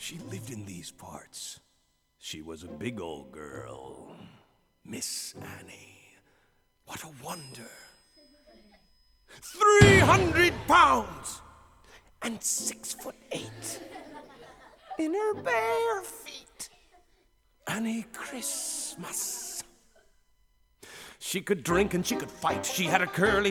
She lived in these parts. She was a big old girl. Miss Annie. What a wonder. 300 pounds and 6'8" in her bare feet. Annie Christmas. She could drink and she could fight. She had a curly